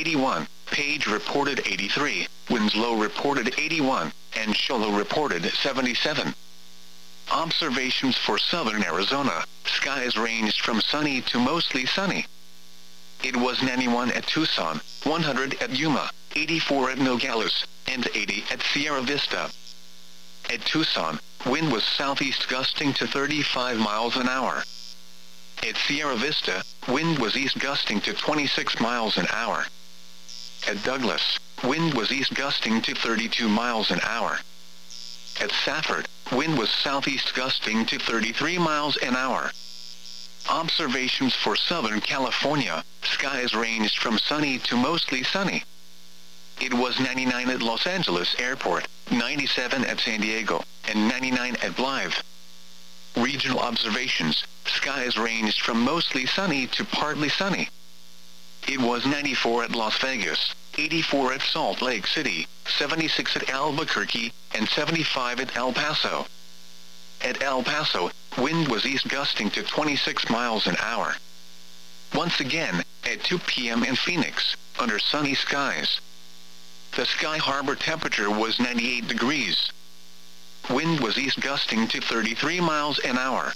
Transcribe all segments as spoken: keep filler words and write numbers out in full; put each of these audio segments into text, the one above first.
eighty-one, Page reported eighty-three, Winslow reported eighty-one, and Show Low reported seventy-seven. Observations for southern Arizona, skies ranged from sunny to mostly sunny. It was ninety-one at Tucson, one hundred at Yuma, eighty-four at Nogales, and eighty at Sierra Vista. At Tucson, wind was southeast gusting to thirty-five miles an hour. At Sierra Vista, wind was east gusting to twenty-six miles an hour. At Douglas, wind was east gusting to thirty-two miles an hour. At Safford, wind was southeast gusting to thirty-three miles an hour. Observations for Southern California, skies ranged from sunny to mostly sunny. It was ninety-nine at Los Angeles Airport, ninety-seven at San Diego, and ninety-nine at Blythe. Regional observations, skies ranged from mostly sunny to partly sunny. It was ninety-four at Las Vegas, eighty-four at Salt Lake City, seventy-six at Albuquerque, and seventy-five at El Paso. At El Paso, wind was east gusting to twenty-six miles an hour. Once again, at two p m in Phoenix, under sunny skies. The Sky Harbor temperature was ninety-eight degrees. Wind was east gusting to thirty-three miles an hour.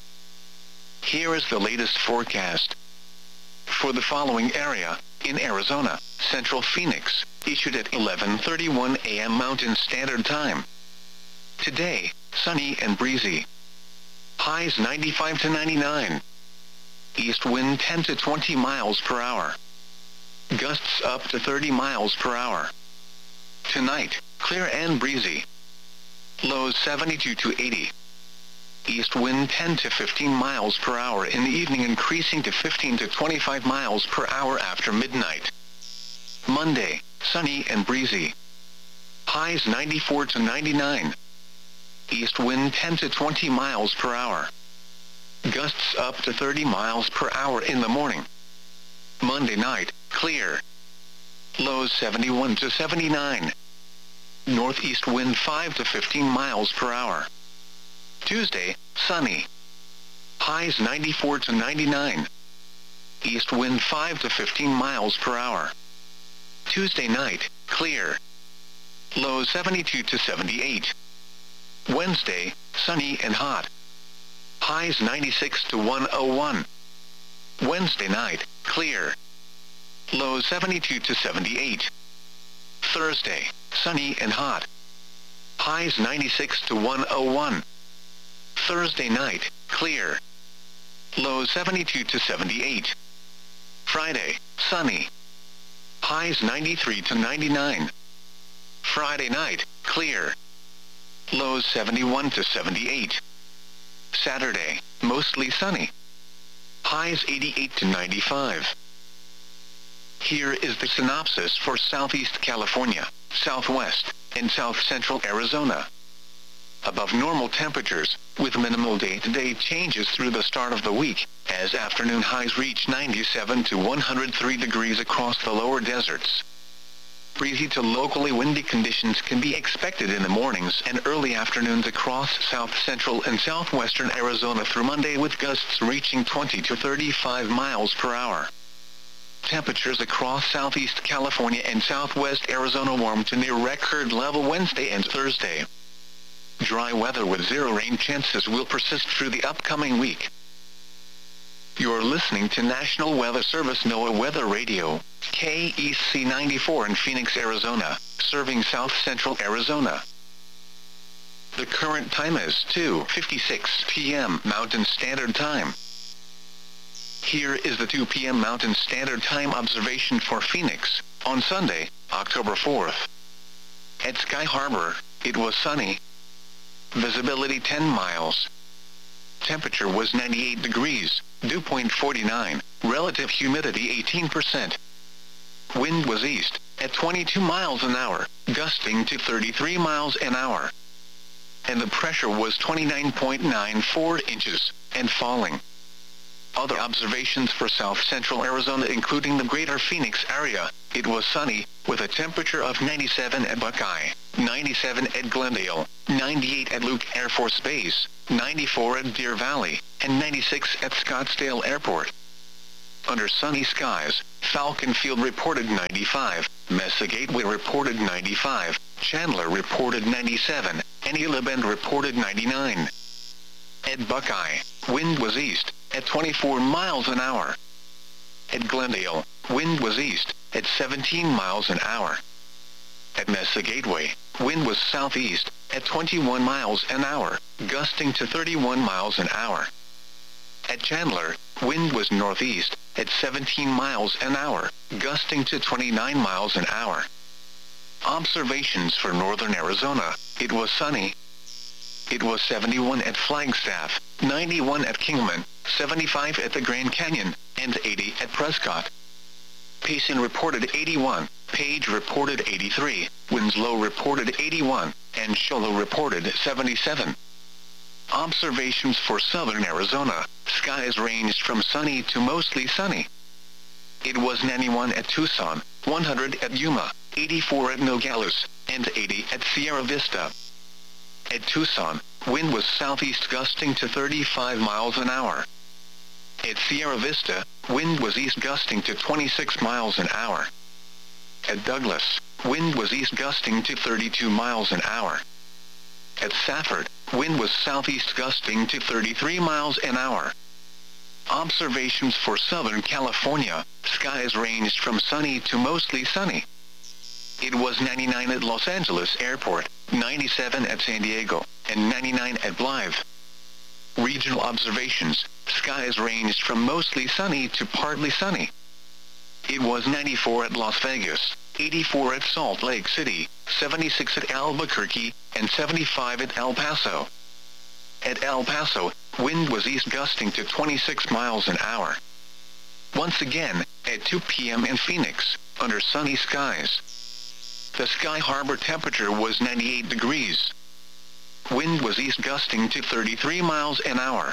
Here is the latest forecast. For the following area, in Arizona, Central Phoenix, issued at eleven thirty-one a m Mountain Standard Time. Today, sunny and breezy. Highs ninety-five to ninety-nine. East wind ten to twenty miles per hour. Gusts up to thirty miles per hour. Tonight, clear and breezy. Lows seventy-two to eighty. East wind ten to fifteen miles per hour in the evening, increasing to fifteen to twenty-five miles per hour after midnight. Monday, sunny and breezy. Highs ninety-four to ninety-nine. East wind ten to twenty miles per hour. Gusts up to thirty miles per hour in the morning. Monday night, clear. Lows seventy-one to seventy-nine. Northeast wind five to fifteen miles per hour. Tuesday, sunny. Highs ninety-four to ninety-nine. East wind five to fifteen miles per hour. Tuesday night, clear. Lows seventy-two to seventy-eight. Wednesday, sunny and hot. Highs ninety-six to one oh one. Wednesday night, clear. Lows seventy-two to seventy-eight. Thursday, sunny and hot. Highs ninety-six to one oh one. Thursday night, clear. Lows seventy-two to seventy-eight. Friday, sunny. Highs ninety-three to ninety-nine. Friday night, clear. Lows seventy-one to seventy-eight. Saturday, mostly sunny. Highs eighty-eight to ninety-five. Here is the synopsis for Southeast California, Southwest, and South Central Arizona. Above normal temperatures, with minimal day-to-day changes through the start of the week, as afternoon highs reach ninety-seven to one hundred three degrees across the lower deserts. Breezy to locally windy conditions can be expected in the mornings and early afternoons across south central and southwestern Arizona through Monday, with gusts reaching twenty to thirty-five miles per hour. Temperatures across southeast California and southwest Arizona warm to near record level Wednesday and Thursday. Dry weather with zero rain chances will persist through the upcoming week. You're listening to National Weather Service NOAA Weather Radio, K E C ninety-four in Phoenix, Arizona, serving south central Arizona. The current time is two fifty-six p m Mountain Standard Time. Here is the two p m Mountain Standard Time observation for Phoenix, on Sunday, October fourth. At Sky Harbor, it was sunny. Visibility ten miles. Temperature was ninety-eight degrees, dew point forty-nine, relative humidity eighteen percent. Wind was east, at twenty-two miles an hour, gusting to thirty-three miles an hour. And the pressure was twenty-nine point nine four inches, and falling. Other observations for south central Arizona, including the greater Phoenix area, it was sunny, with a temperature of ninety-seven at Buckeye, ninety-seven at Glendale, ninety-eight at Luke Air Force Base, ninety-four at Deer Valley, and ninety-six at Scottsdale Airport. Under sunny skies, Falcon Field reported ninety-five, Mesa Gateway reported ninety-five, Chandler reported ninety-seven, and Gila Bend reported ninety-nine. At Buckeye, wind was east, at twenty-four miles an hour. At Glendale, wind was east, at seventeen miles an hour. At Mesa Gateway, wind was southeast, at twenty-one miles an hour, gusting to thirty-one miles an hour. At Chandler, wind was northeast, at seventeen miles an hour, gusting to twenty-nine miles an hour. Observations for northern Arizona: it was sunny. It was seventy-one at Flagstaff, ninety-one at Kingman, seventy-five at the Grand Canyon, and eighty at Prescott. Payson reported eighty-one, Page reported eighty-three, Winslow reported eighty-one, and Show Low reported seventy-seven. Observations for southern Arizona: skies ranged from sunny to mostly sunny. It was ninety-one at Tucson, one hundred at Yuma, eighty-four at Nogales, and eighty at Sierra Vista. At Tucson, wind was southeast gusting to thirty-five miles an hour. At Sierra Vista, wind was east gusting to twenty-six miles an hour. At Douglas, wind was east gusting to thirty-two miles an hour. At Safford, wind was southeast gusting to thirty-three miles an hour. Observations for Southern California: skies ranged from sunny to mostly sunny. It was ninety-nine at Los Angeles Airport, ninety-seven at San Diego, and ninety-nine at Blythe. Regional observations: skies ranged from mostly sunny to partly sunny. It was ninety-four at Las Vegas, eighty-four at Salt Lake City, seventy-six at Albuquerque, and seventy-five at El Paso. At El Paso, wind was east gusting to twenty-six miles an hour. Once again, at two p m in Phoenix, under sunny skies. The Sky Harbor temperature was ninety-eight degrees. Wind was east gusting to thirty-three miles an hour.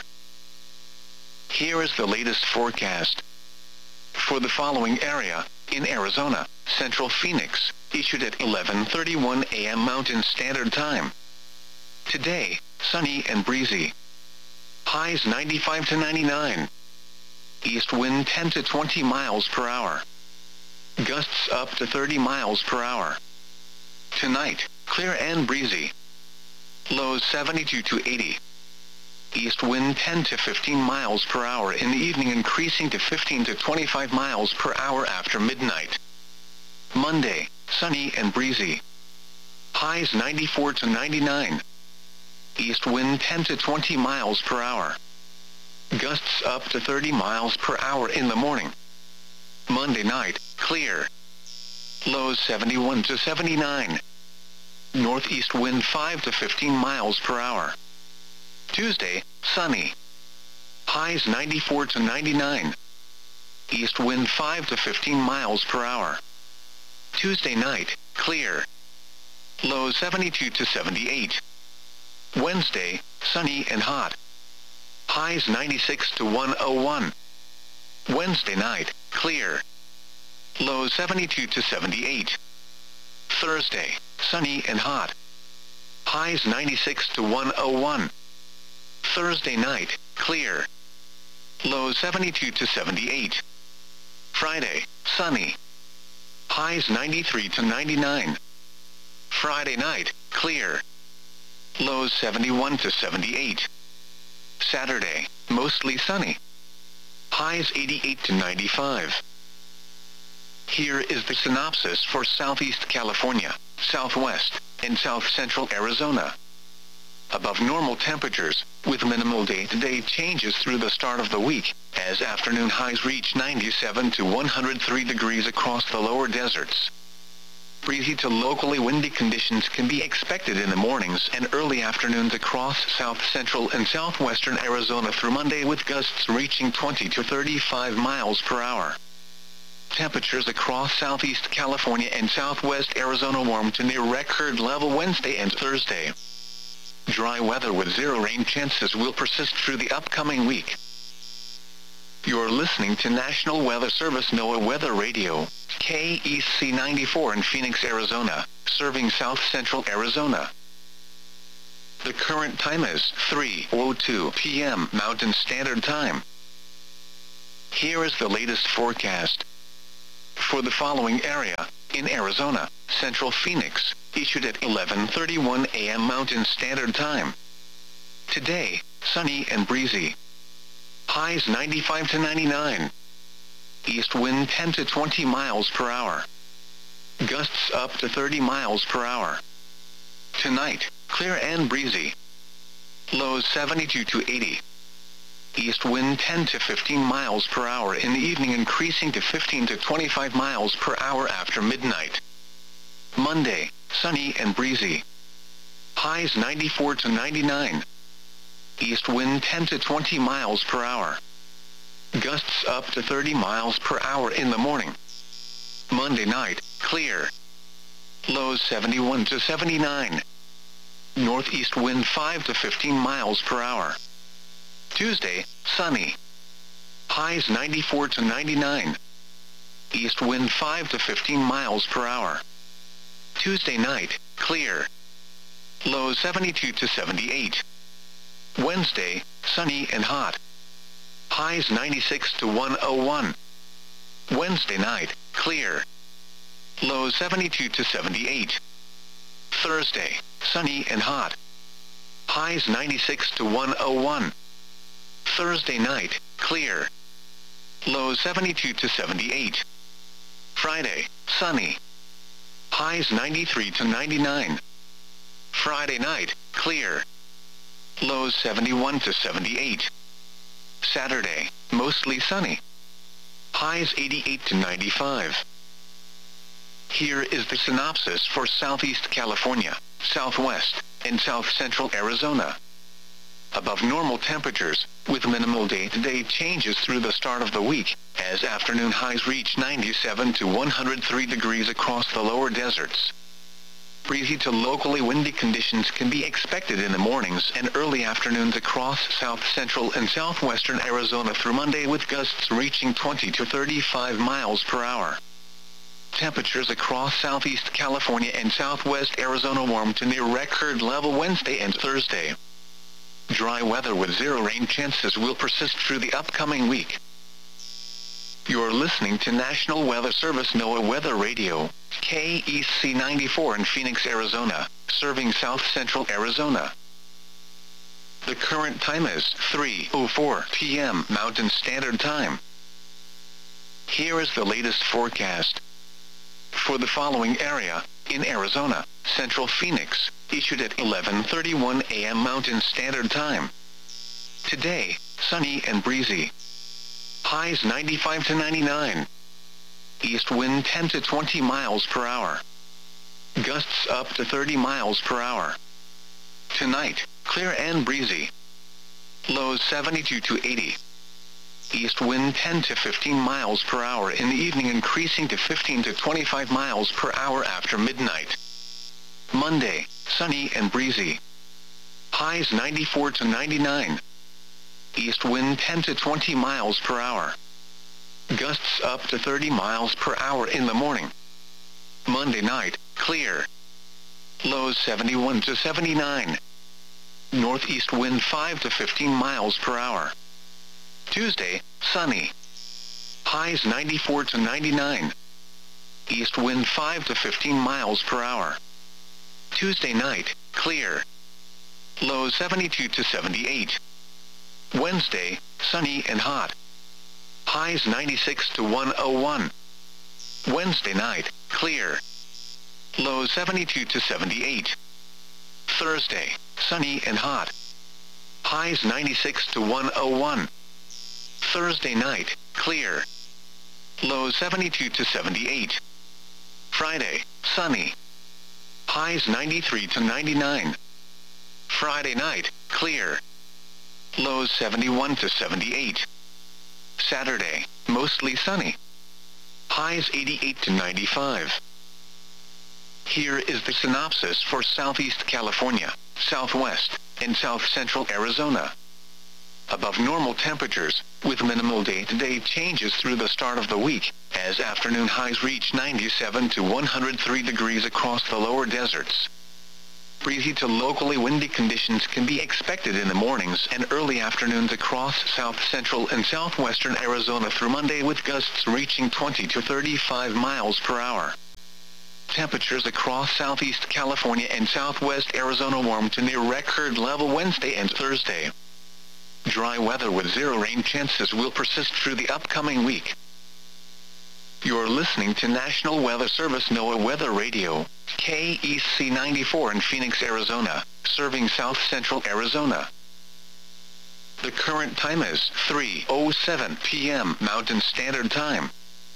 Here is the latest forecast. For the following area, in Arizona, Central Phoenix, issued at eleven thirty-one a m Mountain Standard Time. Today, sunny and breezy. Highs ninety-five to ninety-nine. East wind ten to twenty miles per hour. Gusts up to thirty miles per hour. Tonight, clear and breezy. Lows seventy-two to eighty. East wind ten to fifteen miles per hour in the evening, increasing to fifteen to twenty-five miles per hour after midnight. Monday, sunny and breezy. Highs ninety-four to ninety-nine. East wind ten to twenty miles per hour. Gusts up to thirty miles per hour in the morning. Monday night, clear. Lows seventy-one to seventy-nine. Northeast wind five to fifteen miles per hour. Tuesday, sunny. Highs ninety-four to ninety-nine. East wind five to fifteen miles per hour. Tuesday night, clear. Lows seventy-two to seventy-eight. Wednesday, sunny and hot. Highs ninety-six to one oh one. Wednesday night, clear. Lows seventy-two to seventy-eight. Thursday, sunny and hot. Highs ninety-six to one oh one. Thursday night, clear. Lows seventy-two to seventy-eight. Friday, sunny. Highs ninety-three to ninety-nine. Friday night, clear. Lows seventy-one to seventy-eight. Saturday, mostly sunny. Highs eighty-eight to ninety-five. Here is the synopsis for Southeast California, Southwest, and South Central Arizona. Above normal temperatures, with minimal day-to-day changes through the start of the week, as afternoon highs reach ninety-seven to one hundred three degrees across the lower deserts. Breezy to locally windy conditions can be expected in the mornings and early afternoons across south central and southwestern Arizona through Monday, with gusts reaching twenty to thirty-five miles per hour. Temperatures across southeast California and southwest Arizona warm to near record level Wednesday and Thursday. Dry weather with zero rain chances will persist through the upcoming week. You're listening to National Weather Service NOAA Weather Radio, K E C ninety-four in Phoenix, Arizona, serving south central Arizona. The current time is three oh two p m Mountain Standard Time. Here is the latest forecast. For the following area, in Arizona, Central Phoenix, issued at eleven thirty-one a m Mountain Standard Time. Today, sunny and breezy. Highs ninety-five to ninety-nine. East wind ten to twenty miles per hour. Gusts up to thirty miles per hour. Tonight, clear and breezy. Lows seventy-two to eighty. East wind ten to fifteen miles per hour in the evening, increasing to fifteen to twenty-five miles per hour after midnight. Monday, sunny and breezy. Highs ninety-four to ninety-nine. East wind ten to twenty miles per hour. Gusts up to thirty miles per hour in the morning. Monday night, clear. Lows seventy-one to seventy-nine. Northeast wind five to fifteen miles per hour. Tuesday, sunny. Highs ninety-four to ninety-nine. East wind five to fifteen miles per hour. Tuesday night, clear. Lows seventy-two to seventy-eight. Wednesday, sunny and hot. Highs ninety-six to one oh one. Wednesday night, clear. Lows seventy-two to seventy-eight. Thursday, sunny and hot. Highs ninety-six to one oh one. Thursday night, clear. Lows seventy-two to seventy-eight. Friday, sunny. Highs ninety-three to ninety-nine. Friday night, clear. Lows seventy-one to seventy-eight. Saturday, mostly sunny. Highs eighty-eight to ninety-five. Here is the synopsis for Southeast California, Southwest, and South Central Arizona. Above normal temperatures, with minimal day-to-day changes through the start of the week, as afternoon highs reach ninety-seven to one hundred three degrees across the lower deserts. Breezy to locally windy conditions can be expected in the mornings and early afternoons across south central and southwestern Arizona through Monday, with gusts reaching twenty to thirty-five miles per hour. Temperatures across southeast California and southwest Arizona warm to near record level Wednesday and Thursday. Dry weather with zero rain chances will persist through the upcoming week. You're listening to National Weather Service NOAA Weather Radio, K E C ninety-four in Phoenix, Arizona, serving south central Arizona. The current time is three oh four p m Mountain Standard Time. Here is the latest forecast. For the following area, in Arizona, Central Phoenix, issued at eleven thirty-one a m Mountain Standard Time. Today, sunny and breezy. Highs ninety-five to ninety-nine. East wind ten to twenty miles per hour. Gusts up to thirty miles per hour. Tonight, clear and breezy. Lows seventy-two to eighty. East wind ten to fifteen miles per hour in the evening, increasing to fifteen to twenty-five miles per hour after midnight. Monday, sunny and breezy. Highs ninety-four to ninety-nine. East wind ten to twenty miles per hour. Gusts up to thirty miles per hour in the morning. Monday night, clear. Lows seventy-one to seventy-nine. Northeast wind five to fifteen miles per hour. Tuesday, sunny. Highs ninety-four to ninety-nine. East wind five to fifteen miles per hour. Tuesday night, clear. Lows seventy-two to seventy-eight. Wednesday, sunny and hot. Highs ninety-six to one oh one. Wednesday night, clear. Lows seventy-two to seventy-eight. Thursday, sunny and hot. Highs ninety-six to one oh one. Thursday night, clear. Lows seventy-two to seventy-eight. Friday, sunny. Highs ninety-three to ninety-nine. Friday night, clear. Lows seventy-one to seventy-eight. Saturday, mostly sunny. Highs eighty-eight to ninety-five. Here is the synopsis for Southeast California, Southwest, and South Central Arizona. Above normal temperatures, with minimal day-to-day changes through the start of the week, as afternoon highs reach ninety-seven to one hundred three degrees across the lower deserts. breezy to locally windy conditions can be expected in the mornings and early afternoons across south central and southwestern Arizona through Monday, with gusts reaching twenty to thirty-five miles per hour. Temperatures across southeast California and southwest Arizona warm to near record level Wednesday and Thursday. Dry weather with zero rain chances will persist through the upcoming week. You're listening to National Weather Service NOAA Weather Radio, K E C ninety-four in Phoenix, Arizona, serving south central Arizona. The current time is three oh seven p m Mountain Standard Time.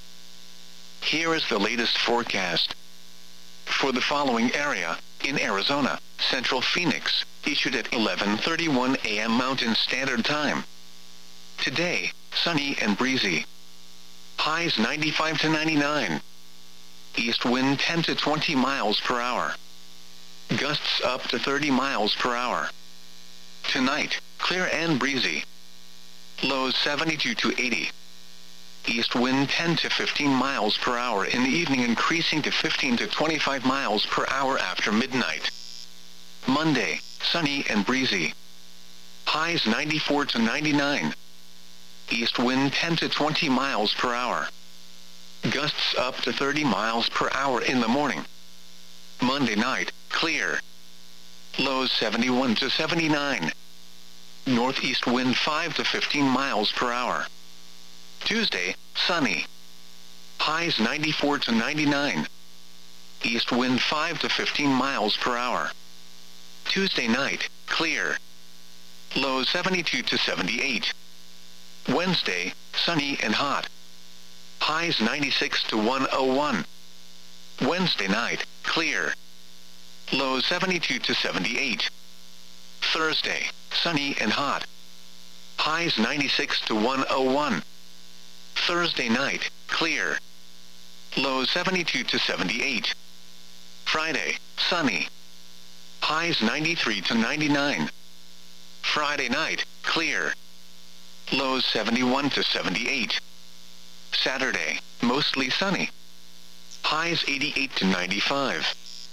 Here is the latest forecast for the following area in Arizona: Central Phoenix, issued at eleven thirty-one a m Mountain Standard Time. Today, sunny and breezy. Highs ninety-five to ninety-nine. East wind ten to twenty miles per hour. Gusts up to thirty miles per hour. Tonight, clear and breezy. Lows seventy-two to eighty. East wind ten to fifteen miles per hour in the evening, increasing to fifteen to twenty-five miles per hour after midnight. Monday, sunny and breezy. Highs ninety-four to ninety-nine. East wind ten to twenty miles per hour. Gusts up to thirty miles per hour in the morning. Monday night, clear. Lows seventy-one to seventy-nine. Northeast wind five to fifteen miles per hour. Tuesday, sunny. Highs ninety-four to ninety-nine. East wind five to fifteen miles per hour. Tuesday night, clear. Lows seventy-two to seventy-eight. Wednesday, sunny and hot. Highs ninety-six to one oh one. Wednesday night, clear. Lows seventy-two to seventy-eight. Thursday, sunny and hot. Highs ninety-six to one oh one. Thursday night, clear. Lows seventy-two to seventy-eight. Friday, sunny. Highs ninety-three to ninety-nine. Friday night, clear. Lows seventy-one to seventy-eight. Saturday, mostly sunny. Highs eighty-eight to ninety-five.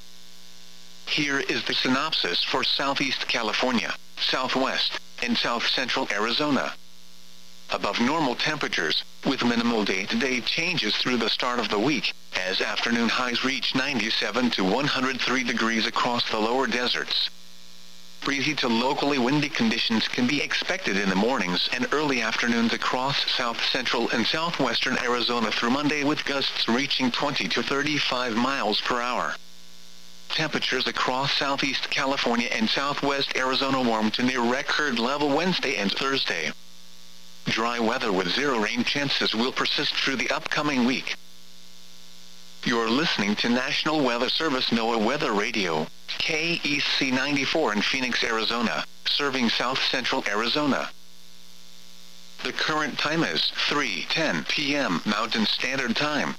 Here is the synopsis for Southeast California, Southwest, and South Central Arizona. Above normal temperatures, with minimal day-to-day changes through the start of the week, as afternoon highs reach ninety-seven to one hundred three degrees across the lower deserts. Breezy to locally windy conditions can be expected in the mornings and early afternoons across south central and southwestern Arizona through Monday, with gusts reaching twenty to thirty-five miles per hour. Temperatures across southeast California and southwest Arizona warm to near record level Wednesday and Thursday. Dry weather with zero rain chances will persist through the upcoming week. You're listening to National Weather Service NOAA Weather Radio, K E C ninety-four in Phoenix, Arizona, serving south central Arizona. The current time is three ten p m Mountain Standard Time.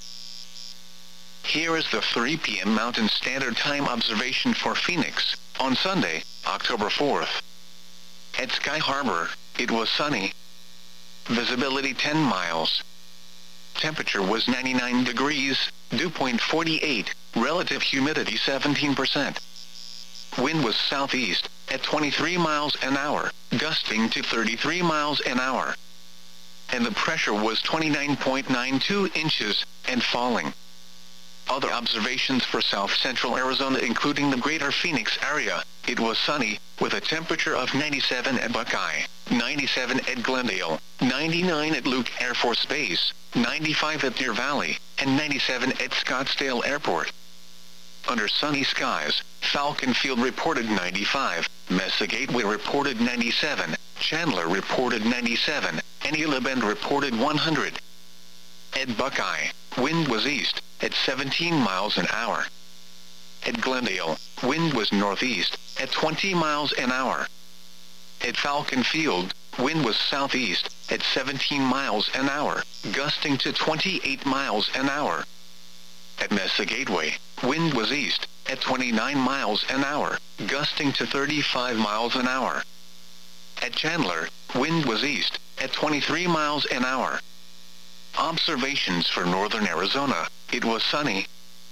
Here is the three p m Mountain Standard Time observation for Phoenix, on Sunday, October fourth. At Sky Harbor, it was sunny. Visibility ten miles. Temperature was ninety-nine degrees, dew point forty-eight, relative humidity seventeen percent. Wind was southeast, at twenty-three miles an hour, gusting to thirty-three miles an hour. And the pressure was twenty-nine point nine two inches, and falling. Other observations for south central Arizona, including the greater Phoenix area, it was sunny, with a temperature of ninety-seven at Buckeye, ninety-seven at Glendale, ninety-nine at Luke Air Force Base, ninety-five at Deer Valley, and ninety-seven at Scottsdale Airport. Under sunny skies, Falcon Field reported ninety-five, Mesa Gateway reported ninety-seven, Chandler reported ninety-seven, and Gila Bend reported one hundred. At Buckeye, wind was east, at seventeen miles an hour. At Glendale, wind was northeast, at twenty miles an hour. At Falcon Field, wind was southeast, at seventeen miles an hour, gusting to twenty-eight miles an hour. At Mesa Gateway, wind was east, at twenty-nine miles an hour, gusting to thirty-five miles an hour. At Chandler, wind was east, at twenty-three miles an hour. Observations for northern Arizona, it was sunny.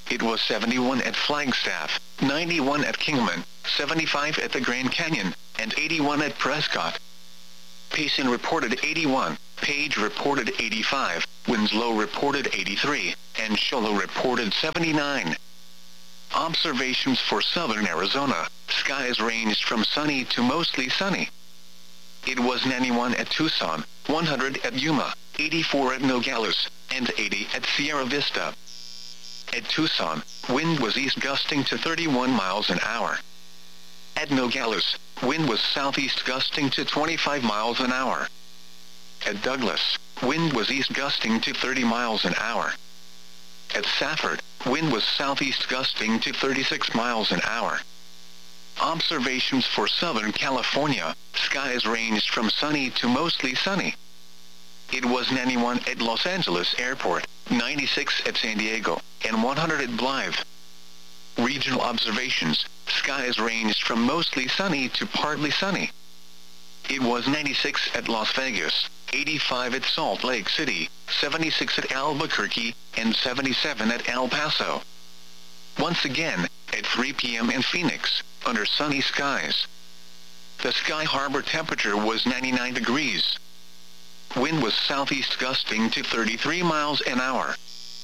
it was seventy-one at Flagstaff, ninety-one at Kingman, seventy-five at the Grand Canyon, and eighty-one at Prescott. Payson reported eighty-one, Page reported eighty-five, Winslow reported eighty-three, and Show Low reported seventy-nine. Observations for southern Arizona, skies ranged from sunny to mostly sunny. It was ninety-one at Tucson, one hundred at Yuma, eighty-four at Nogales, and eighty at Sierra Vista. At Tucson, wind was east gusting to thirty-one miles an hour. At Nogales, wind was southeast gusting to twenty-five miles an hour. At Douglas, wind was east gusting to thirty miles an hour. At Safford, wind was southeast gusting to thirty-six miles an hour. Observations for Southern California, skies ranged from sunny to mostly sunny. It was ninety-one at Los Angeles Airport, ninety-six at San Diego, and one hundred at Blythe. Regional observations, skies ranged from mostly sunny to partly sunny. It was ninety-six at Las Vegas, eighty-five at Salt Lake City, seventy-six at Albuquerque, and seventy-seven at El Paso. Once again, at three p m in Phoenix, under sunny skies. The Sky Harbor temperature was ninety-nine degrees. Wind was southeast gusting to thirty-three miles an hour.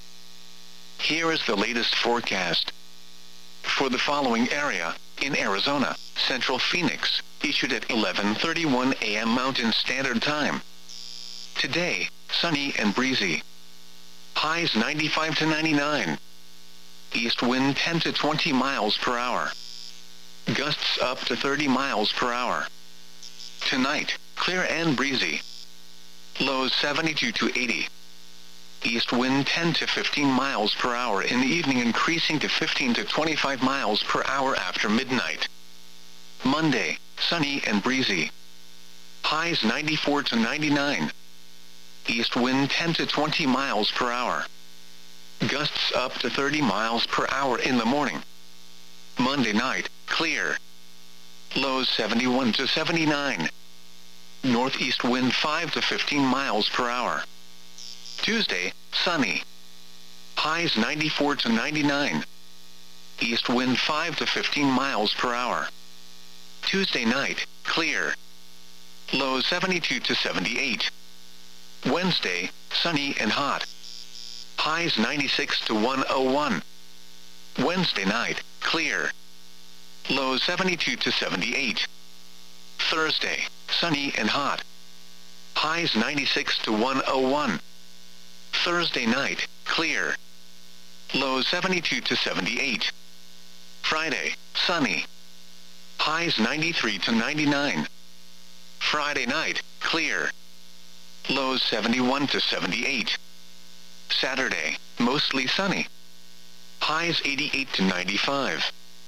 Here is the latest forecast. For the following area, in Arizona, Central Phoenix, issued at eleven thirty-one a m Mountain Standard Time. Today, sunny and breezy. Highs ninety-five to ninety-nine. East wind ten to twenty miles per hour. Gusts up to thirty miles per hour. Tonight, clear and breezy. Lows seventy-two to eighty. East wind ten to fifteen miles per hour in the evening, increasing to fifteen to twenty-five miles per hour after midnight. Monday, sunny and breezy. Highs ninety-four to ninety-nine. East wind ten to twenty miles per hour. Gusts up to thirty miles per hour in the morning. Monday night, clear. Lows seventy-one to seventy-nine. Northeast wind five to fifteen miles per hour. Tuesday, sunny. Highs ninety-four to ninety-nine. East wind five to fifteen miles per hour. Tuesday night, clear. Lows seventy-two to seventy-eight. Wednesday, sunny and hot. Highs ninety-six to one oh one. Wednesday night, clear. Lows seventy-two to seventy-eight. Thursday, sunny and hot. Highs ninety-six to one oh one. Thursday night, clear. Lows seventy-two to seventy-eight. Friday, sunny. Highs ninety-three to ninety-nine. Friday night, clear. Lows seventy-one to seventy-eight. Saturday, mostly sunny. Highs eighty-eight to ninety-five.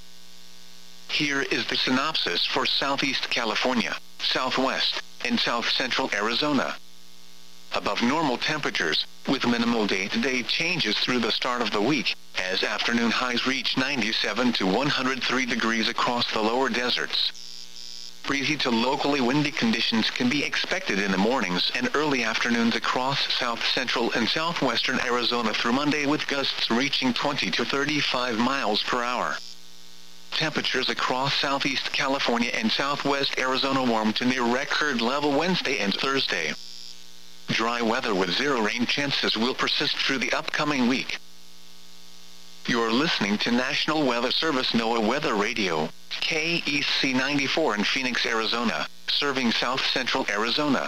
Here is the synopsis for Southeast California, Southwest, and South Central Arizona. Above normal temperatures, with minimal day-to-day changes through the start of the week, as afternoon highs reach ninety-seven to one hundred three degrees across the lower deserts. Breezy to locally windy conditions can be expected in the mornings and early afternoons across south central and southwestern Arizona through Monday, with gusts reaching twenty to thirty-five miles per hour. Temperatures across southeast California and southwest Arizona warm to near record level Wednesday and Thursday. Dry weather with zero rain chances will persist through the upcoming week. You're listening to National Weather Service NOAA Weather Radio, K E C ninety-four in Phoenix, Arizona, serving south central Arizona.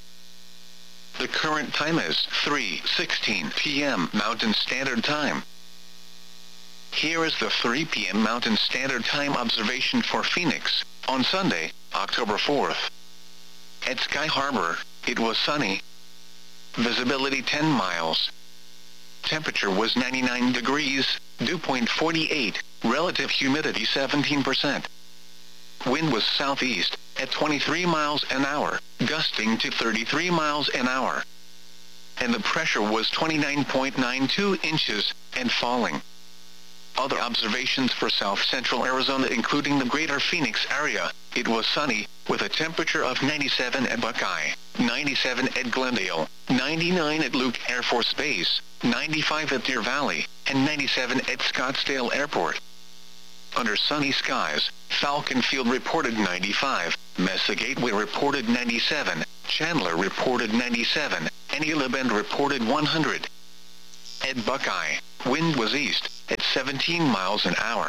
The current time is three sixteen p m Mountain Standard Time. Here is the three p m Mountain Standard Time observation for Phoenix, on Sunday, October fourth. At Sky Harbor, it was sunny. Visibility ten miles. Temperature was ninety-nine degrees, dew point forty-eight, relative humidity seventeen percent. Wind was southeast, at twenty-three miles an hour, gusting to thirty-three miles an hour. And the pressure was twenty-nine point nine two inches, and falling. Other observations for south central Arizona, including the greater Phoenix area, it was sunny, with a temperature of ninety-seven at Buckeye, ninety-seven at Glendale, ninety-nine at Luke Air Force Base, ninety-five at Deer Valley, and ninety-seven at Scottsdale Airport. Under sunny skies, Falcon Field reported ninety-five, Mesa Gateway reported ninety-seven, Chandler reported ninety-seven, and Gila Bend reported one hundred. At Buckeye, wind was east, at seventeen miles an hour.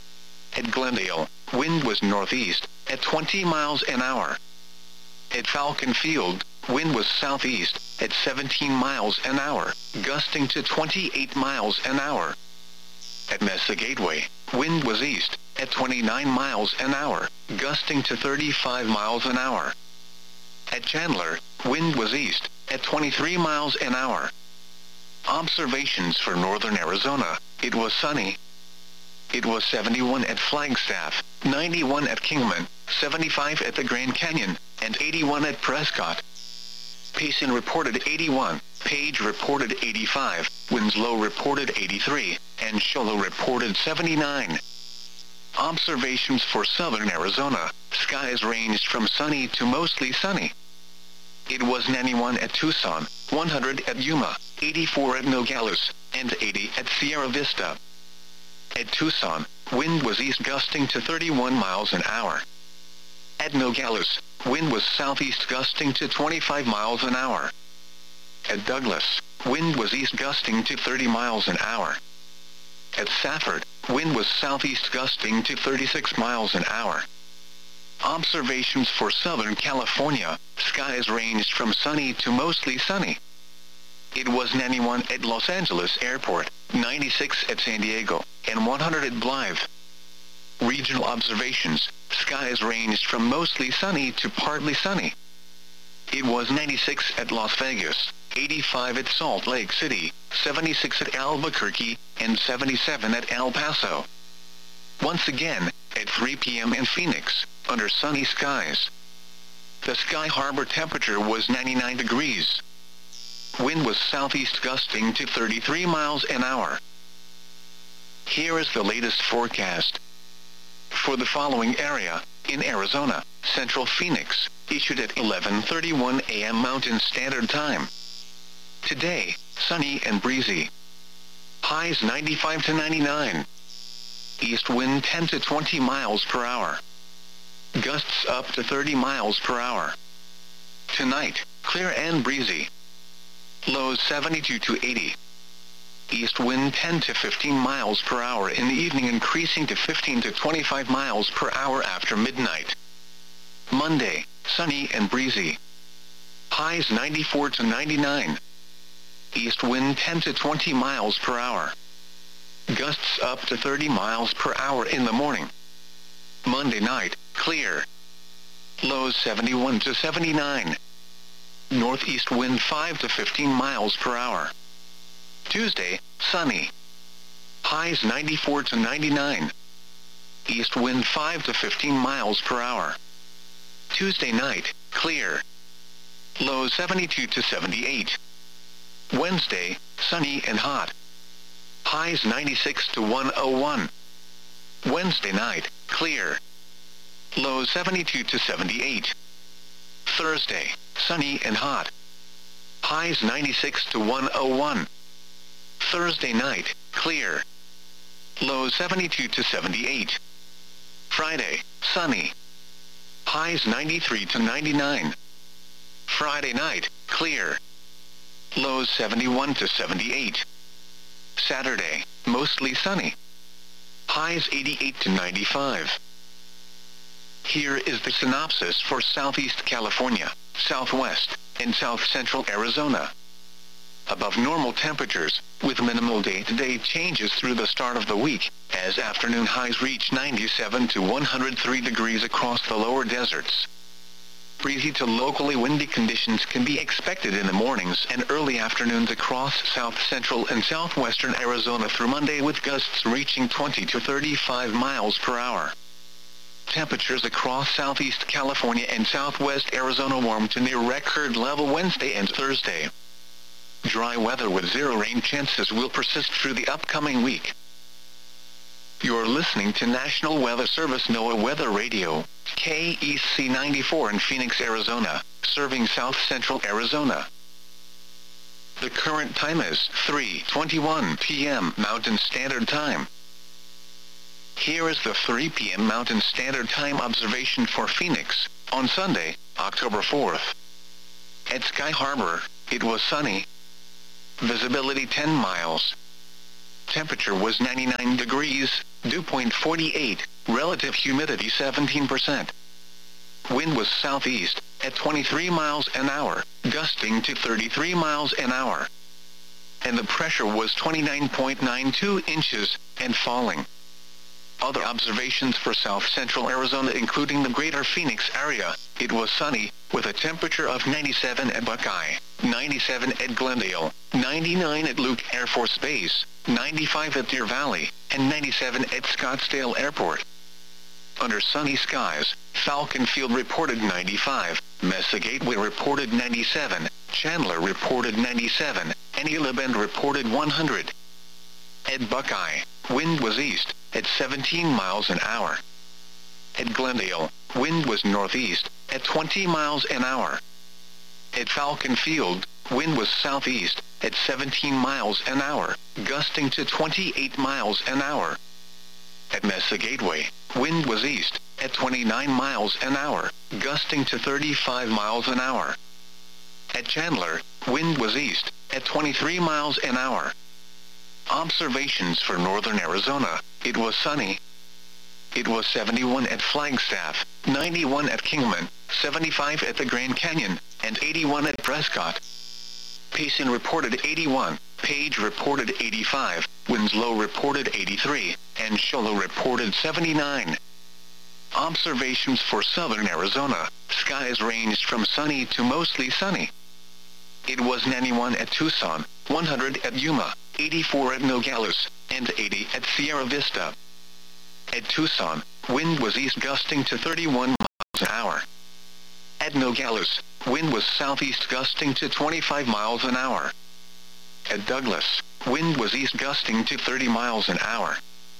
At Glendale, wind was northeast, at twenty miles an hour. At Falcon Field, wind was southeast, at seventeen miles an hour, gusting to twenty-eight miles an hour. At Mesa Gateway, wind was east, at twenty-nine miles an hour, gusting to thirty-five miles an hour. At Chandler, wind was east, at twenty-three miles an hour. Observations for northern Arizona: it was sunny. It was seventy-one at Flagstaff, ninety-one at Kingman, seventy-five at the Grand Canyon, and eighty-one at Prescott. Payson reported eighty-one, Page reported eighty-five, Winslow reported eighty-three, and Shola reported seventy-nine. Observations for southern Arizona: skies ranged from sunny to mostly sunny. It was ninety-one at Tucson, one hundred at Yuma, eighty-four at Nogales, and eighty at Sierra Vista. At Tucson, wind was east gusting to thirty-one miles an hour. At Nogales, wind was southeast gusting to twenty-five miles an hour. At Douglas, wind was east gusting to thirty miles an hour. At Safford, wind was southeast gusting to thirty-six miles an hour. Observations for Southern California: skies ranged from sunny to mostly sunny. It was ninety-one at Los Angeles Airport, ninety-six at San Diego, and one hundred at Blythe. Regional observations: skies ranged from mostly sunny to partly sunny. It was ninety-six at Las Vegas, eighty-five at Salt Lake City, seventy-six at Albuquerque, and seventy-seven at El Paso. Once again, at three p m in Phoenix, under sunny skies. The Sky Harbor temperature was ninety-nine degrees. Wind was southeast gusting to thirty-three miles an hour. Here is the latest forecast. For the following area, in Arizona, Central Phoenix, issued at eleven thirty-one a m Mountain Standard Time. Today, sunny and breezy. Highs ninety-five to ninety-nine. East wind ten to twenty miles per hour. Gusts up to thirty miles per hour. Tonight, clear and breezy. Lows seventy-two to eighty. East wind ten to fifteen miles per hour in the evening, increasing to fifteen to twenty-five miles per hour after midnight. Monday, sunny and breezy. Highs ninety-four to ninety-nine. East wind ten to twenty miles per hour. Gusts up to thirty miles per hour in the morning. Monday night, clear. Lows seventy-one to seventy-nine. Northeast wind five to fifteen miles per hour. Tuesday, sunny. Highs ninety-four to ninety-nine. East wind five to fifteen miles per hour. Tuesday night, clear. Lows seventy-two to seventy-eight. Wednesday, sunny and hot. Highs ninety-six to one oh one. Wednesday night, clear. Lows seventy-two to seventy-eight. Thursday, sunny and hot. Highs ninety-six to one oh one. Thursday night, clear. Lows seventy-two to seventy-eight. Friday, sunny. Highs ninety-three to ninety-nine. Friday night, clear. Lows seventy-one to seventy-eight. Saturday, mostly sunny. Highs eighty-eight to ninety-five. Here is the synopsis for Southeast California, Southwest, and South Central Arizona. Above normal temperatures, with minimal day-to-day changes through the start of the week, as afternoon highs reach ninety-seven to one hundred three degrees across the lower deserts. Breezy to locally windy conditions can be expected in the mornings and early afternoons across south central and southwestern Arizona through Monday, with gusts reaching twenty to thirty-five miles per hour. Temperatures across southeast California and southwest Arizona warm to near record level Wednesday and Thursday. Dry weather with zero rain chances will persist through the upcoming week. You're listening to National Weather Service NOAA Weather Radio, K E C ninety-four in Phoenix, Arizona. serving south-central Arizona. The current time is three twenty-one p m Mountain Standard Time. Here is the three p m Mountain Standard Time observation for Phoenix, on Sunday, October fourth. At Sky Harbor, it was sunny. Visibility ten miles. Temperature was ninety-nine degrees, dew point forty-eight, relative humidity seventeen percent. Wind was southeast, at twenty-three miles an hour, gusting to thirty-three miles an hour. And the pressure was twenty-nine point nine two inches, and falling. Other observations for south-central Arizona including the greater Phoenix area, it was sunny, with a temperature of ninety-seven at Buckeye, ninety-seven at Glendale, ninety-nine at Luke Air Force Base, ninety-five at Deer Valley, and ninety-seven at Scottsdale Airport. Under sunny skies, Falcon Field reported ninety-five, Mesa Gateway reported ninety-seven, Chandler reported ninety-seven, and Gila Bend reported one hundred. At Buckeye, wind was east, at seventeen miles an hour. At Glendale, wind was northeast, at twenty miles an hour. At Falcon Field, wind was southeast, at seventeen miles an hour, gusting to twenty-eight miles an hour. At Mesa Gateway, wind was east, at twenty-nine miles an hour, gusting to thirty-five miles an hour. At Chandler, wind was east, at twenty-three miles an hour. Observations for northern Arizona, it was sunny. It was seventy-one at Flagstaff, ninety-one at Kingman, seventy-five at the Grand Canyon, and eighty-one at Prescott. Payson reported eighty-one, Page reported eighty-five, Winslow reported eighty-three, and Show Low reported seventy-nine. Observations for southern Arizona, skies ranged from sunny to mostly sunny. It was ninety-one at Tucson, one hundred at Yuma, eighty-four at Nogales, and eighty at Sierra Vista. At Tucson, wind was east gusting to thirty-one miles an hour. At Nogales, wind was southeast gusting to twenty-five miles an hour. At Douglas, wind was east gusting to thirty miles an hour.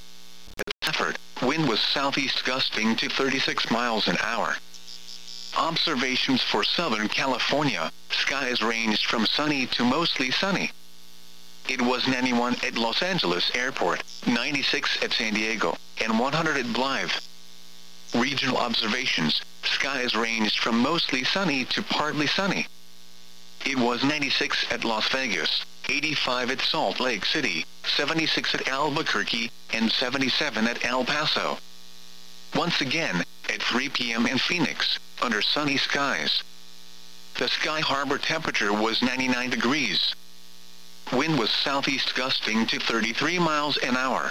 At Stafford, wind was southeast gusting to thirty-six miles an hour. Observations for Southern California, skies ranged from sunny to mostly sunny. It was ninety-one at Los Angeles Airport, ninety-six at San Diego, and one hundred at Blythe. Regional observations, skies ranged from mostly sunny to partly sunny. It was ninety-six at Las Vegas, eighty-five at Salt Lake City, seventy-six at Albuquerque, and seventy-seven at El Paso. Once again, at three p m in Phoenix, under sunny skies. The Sky Harbor temperature was ninety-nine degrees. Wind was southeast gusting to thirty-three miles an hour.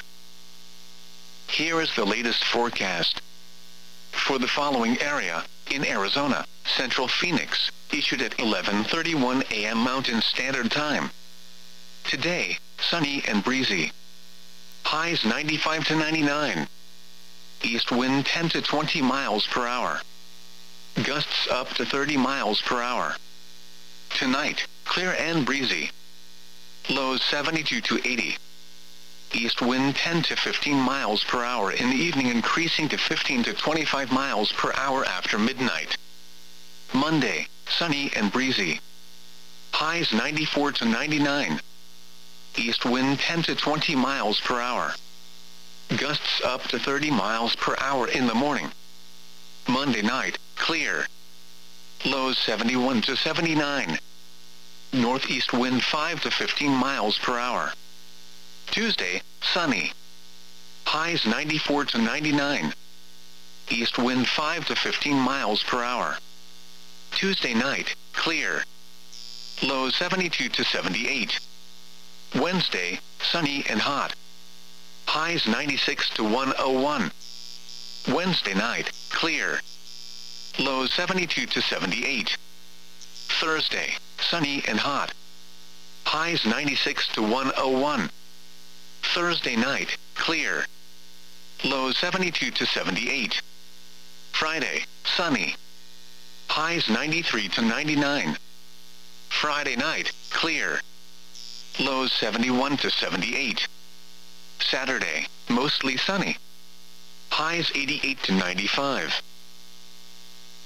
Here is the latest forecast. For the following area, in Arizona, Central Phoenix, issued at eleven thirty-one a m Mountain Standard Time. Today, sunny and breezy. Highs ninety-five to ninety-nine. East wind ten to twenty miles per hour. Gusts up to thirty miles per hour. Tonight, clear and breezy. Lows seventy-two to eighty. East wind ten to fifteen miles per hour in the evening, increasing to fifteen to twenty-five miles per hour after midnight. Monday, sunny and breezy. Highs ninety-four to ninety-nine. East wind ten to twenty miles per hour. Gusts up to thirty miles per hour in the morning. Monday night, clear. Lows seventy-one to seventy-nine. Northeast wind five to fifteen miles per hour. Tuesday, sunny. Highs ninety-four to ninety-nine. East wind five to fifteen miles per hour. Tuesday night, clear. Lows seventy-two to seventy-eight. Wednesday, sunny and hot. Highs ninety-six to one oh one. Wednesday night, clear. Lows seventy-two to seventy-eight. Thursday, sunny and hot. Highs ninety-six to one oh one. Thursday night, clear. Lows seventy-two to seventy-eight. Friday, sunny. Highs ninety-three to ninety-nine. Friday night, clear. Lows seventy-one to seventy-eight. Saturday, mostly sunny. Highs eighty-eight to ninety-five.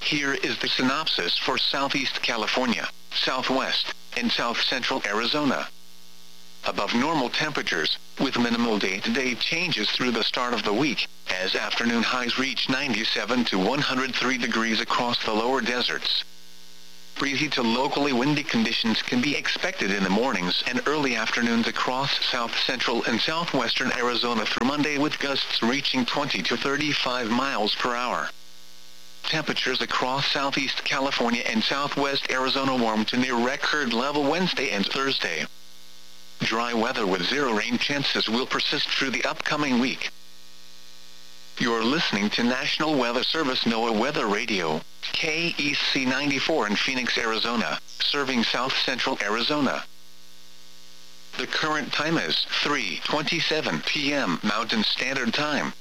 Here is the synopsis for Southeast California, Southwest, and South Central Arizona. Above normal temperatures, with minimal day-to-day changes through the start of the week, as afternoon highs reach ninety-seven to one hundred three degrees across the lower deserts. Breezy to locally windy conditions can be expected in the mornings and early afternoons across south central and southwestern Arizona through Monday, with gusts reaching twenty to thirty-five miles per hour. Temperatures across southeast California and southwest Arizona warm to near record level Wednesday and Thursday. Dry weather with zero rain chances will persist through the upcoming week. You're listening to National Weather Service NOAA Weather Radio, K E C ninety-four in Phoenix, Arizona, serving south central Arizona. The current time is three twenty-seven p m Mountain Standard Time.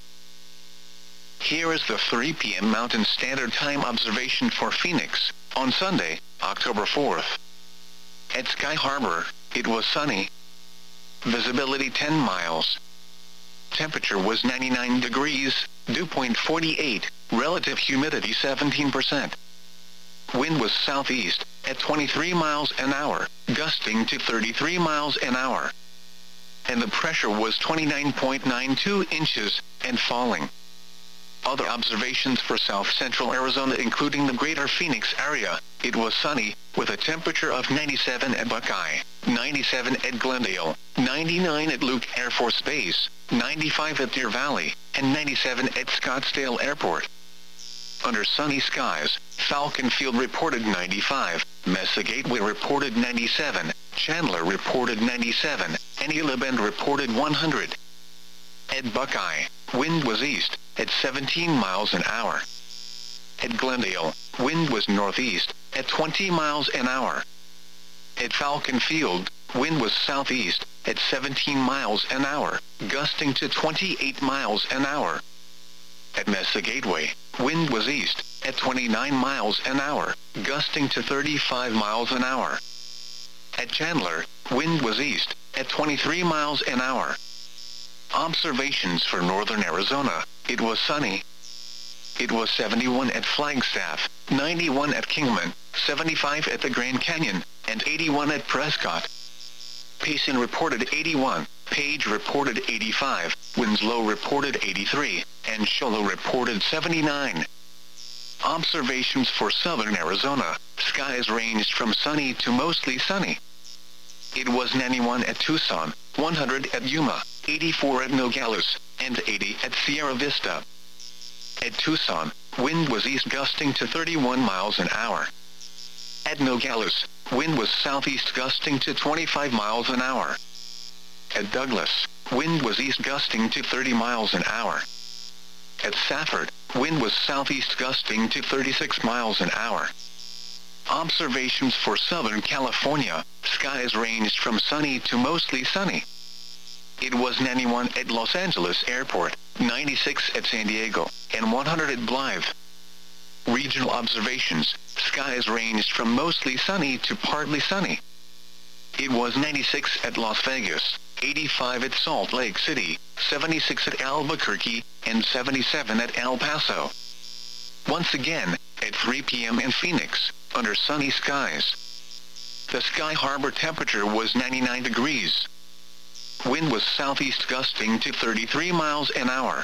Here is the three p m Mountain Standard Time observation for Phoenix, on Sunday, October fourth. At Sky Harbor, it was sunny. Visibility ten miles. Temperature was ninety-nine degrees, dew point forty-eight, relative humidity seventeen percent. Wind was southeast, at twenty-three miles an hour, gusting to thirty-three miles an hour. And the pressure was twenty-nine point nine two inches, and falling. Other observations for south central Arizona, including the greater Phoenix area, it was sunny, with a temperature of ninety-seven at Buckeye, ninety-seven at Glendale, ninety-nine at Luke Air Force Base, ninety-five at Deer Valley, and ninety-seven at Scottsdale Airport. Under sunny skies, Falcon Field reported ninety-five, Mesa Gateway reported ninety-seven, Chandler reported ninety-seven, and Gila Bend reported one hundred. At Buckeye, wind was east, at seventeen miles an hour. At Glendale, wind was northeast, at twenty miles an hour. At Falcon Field, wind was southeast, at seventeen miles an hour, gusting to twenty-eight miles an hour. At Mesa Gateway, wind was east, at twenty-nine miles an hour, gusting to thirty-five miles an hour. At Chandler, wind was east, at twenty-three miles an hour. Observations for northern Arizona, it was sunny. It was seventy-one at Flagstaff, ninety-one at Kingman, seventy-five at the Grand Canyon, and eighty-one at Prescott. Payson reported eighty-one, Page reported eighty-five, Winslow reported eighty-three, and Show Low reported seventy-nine. Observations for southern Arizona, skies ranged from sunny to mostly sunny. It was ninety-one at Tucson, one hundred at Yuma, eighty-four at Nogales, and eighty at Sierra Vista. At Tucson, wind was east gusting to thirty-one miles an hour. At Nogales, wind was southeast gusting to twenty-five miles an hour. At Douglas, wind was east gusting to thirty miles an hour. At Safford, wind was southeast gusting to thirty-six miles an hour. Observations for Southern California, skies ranged from sunny to mostly sunny. It was ninety-one at Los Angeles Airport, ninety-six at San Diego, and one hundred at Blythe. Regional observations, skies ranged from mostly sunny to partly sunny. It was ninety-six at Las Vegas, eighty-five at Salt Lake City, seventy-six at Albuquerque, and seventy-seven at El Paso. Once again, at three p m in Phoenix, under sunny skies. The Sky Harbor temperature was ninety-nine degrees. Wind was southeast gusting to thirty-three miles an hour.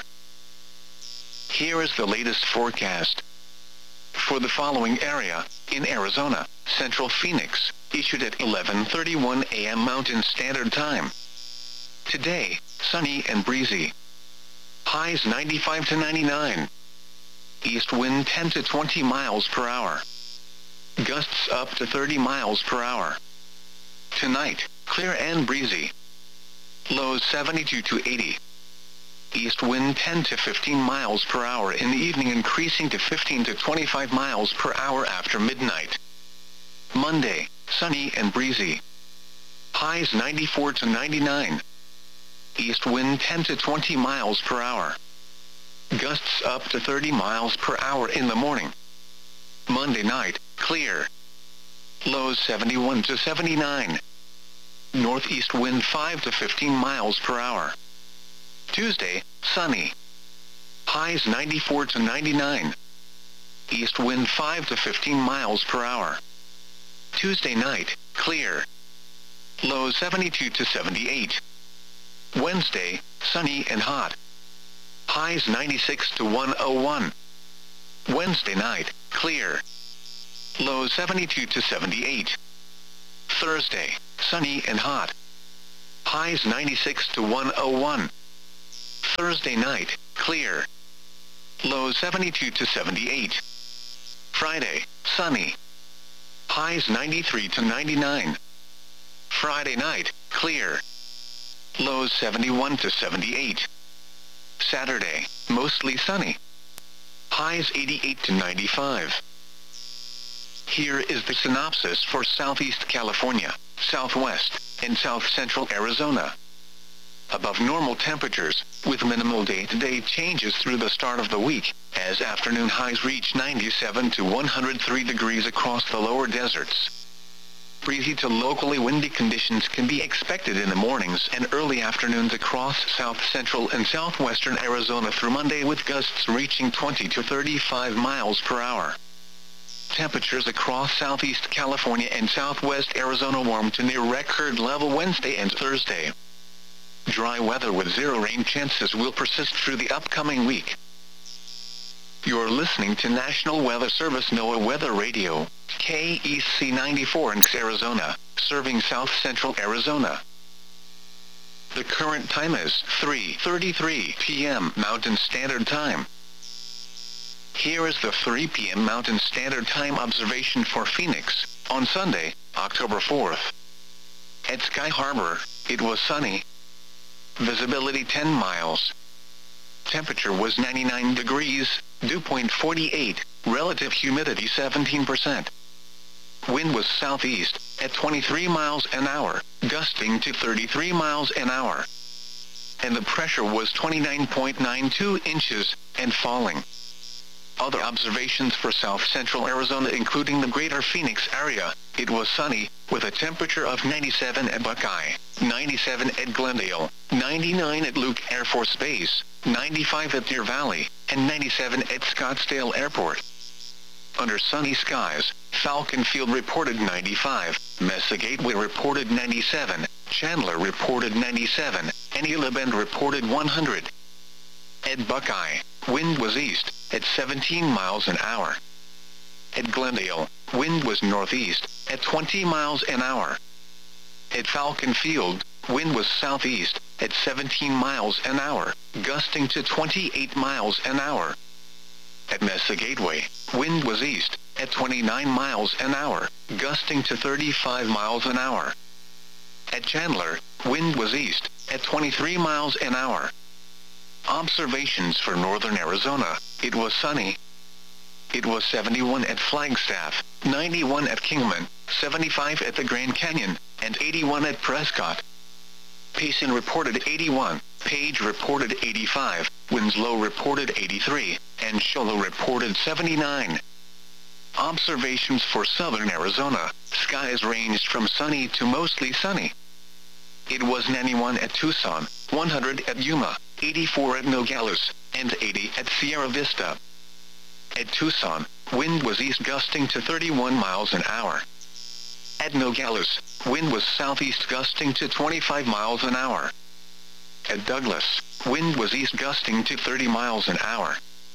Here is the latest forecast. For the following area, in Arizona, Central Phoenix, issued at eleven thirty-one a m Mountain Standard Time. Today, sunny and breezy. Highs ninety-five to ninety-nine. East wind ten to twenty miles per hour. Gusts up to thirty miles per hour. Tonight, clear and breezy. Lows seventy-two to eighty. East wind ten to fifteen miles per hour in the evening, increasing to fifteen to twenty-five miles per hour after midnight. Monday, sunny and breezy. Highs ninety-four to ninety-nine. East wind ten to twenty miles per hour. Gusts up to thirty miles per hour in the morning. Monday night, clear. Lows seventy-one to seventy-nine. Northeast wind five to fifteen miles per hour. Tuesday, sunny. Highs ninety-four to ninety-nine. east wind five to fifteen miles per hour. Tuesday night, clear. Low seventy-two to seventy-eight. Wednesday, sunny and hot. Highs ninety-six to one oh one. Wednesday night, clear. Low seventy-two to seventy-eight. Thursday, sunny and hot. Highs ninety-six to one oh one. Thursday night, clear. Low seventy-two to seventy-eight. Friday, sunny. Highs ninety-three to ninety-nine. Friday night, clear. Lows seventy-one to seventy-eight. Saturday, mostly sunny. Highs eighty-eight to ninety-five. Here is the synopsis for Southeast California, Southwest, and South Central Arizona. Above normal temperatures, with minimal day-to-day changes through the start of the week, as afternoon highs reach ninety-seven to one hundred three degrees across the lower deserts. Breezy to locally windy conditions can be expected in the mornings and early afternoons across south central and southwestern Arizona through Monday, with gusts reaching twenty to thirty-five miles per hour. Temperatures across southeast California and southwest Arizona warm to near record level Wednesday and Thursday. Dry weather with zero rain chances will persist through the upcoming week. You're listening to National Weather Service NOAA Weather Radio, K E C ninety-four in Arizona, serving south central Arizona. The current time is three thirty-three p m Mountain Standard Time. Here is the three p m Mountain Standard Time observation for Phoenix, on Sunday, October fourth. At Sky Harbor, it was sunny. Visibility ten miles. Temperature was ninety-nine degrees, dew point forty-eight, relative humidity seventeen percent. Wind was southeast, at twenty-three miles an hour, gusting to thirty-three miles an hour. And the pressure was twenty-nine point nine two inches, and falling. Other observations for south central Arizona including the greater Phoenix area, it was sunny, with a temperature of ninety-seven at Buckeye, ninety-seven at Glendale, ninety-nine at Luke Air Force Base, ninety-five at Deer Valley, and ninety-seven at Scottsdale Airport. Under sunny skies, Falcon Field reported ninety-five, Mesa Gateway reported ninety-seven, Chandler reported ninety-seven, and Gila Bend reported one hundred. At Buckeye, wind was east, at seventeen miles an hour. At Glendale, wind was northeast, at twenty miles an hour. At Falcon Field, wind was southeast, at seventeen miles an hour, gusting to twenty-eight miles an hour. At Mesa Gateway, wind was east, at twenty-nine miles an hour, gusting to thirty-five miles an hour. At Chandler, wind was east, at twenty-three miles an hour. Observations for northern Arizona, it was sunny. It was seventy-one at Flagstaff, ninety-one at Kingman, seventy-five at the Grand Canyon, and eighty-one at Prescott. Payson reported eighty-one, Page reported eighty-five, Winslow reported eighty-three, and Show Low reported seventy-nine. Observations for southern Arizona, skies ranged from sunny to mostly sunny. It was ninety-one at Tucson, one hundred at Yuma, eighty-four at Nogales, and eighty at Sierra Vista. At Tucson, wind was east gusting to thirty-one miles an hour. At Nogales, wind was southeast gusting to twenty-five miles an hour. At Douglas, wind was east gusting to thirty miles an hour.